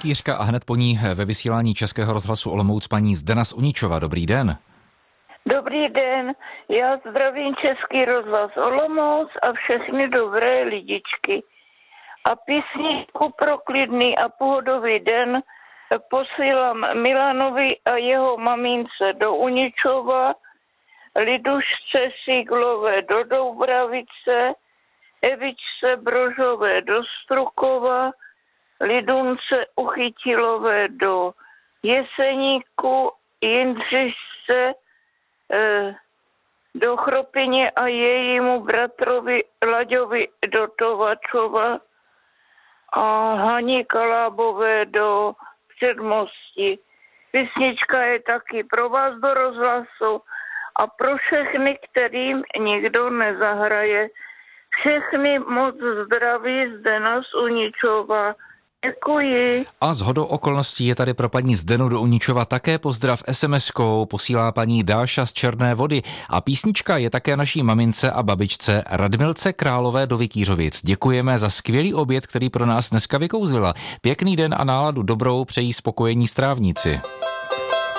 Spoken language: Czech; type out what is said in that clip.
Vykýřka a hned po ní ve vysílání Českého rozhlasu Olomouc paní Zdena z Uničova. Dobrý den. Dobrý den, já zdravím Český rozhlas Olomouc a všechny dobré lidičky. A písničku pro klidný a pohodový den posílám Milanovi a jeho mamince do Uničova, Lidušce Siglové do Doubravice, Evičce Brožové do Strukova, Lidunce Uchytilové do Jeseníku, Jindřišce do Chropyně a jejímu bratrovi Laďovi do Tovačova a Haní Kalábové do Předmostí. Písnička je taky pro vás do rozhlasu a pro všechny, kterým nikdo nezahraje. Všechny moc zdraví Zdena z Uničova. Děkuji. A shodou okolností je tady pro paní Zdenu do Uničova také pozdrav SMS-kou, posílá paní Dáša z Černé Vody a písnička je také naší mamince a babičce Radmilce Králové do Vykýřovic. Děkujeme za skvělý oběd, který pro nás dneska vykouzlila. Pěkný den a náladu dobrou přejí spokojení strávníci.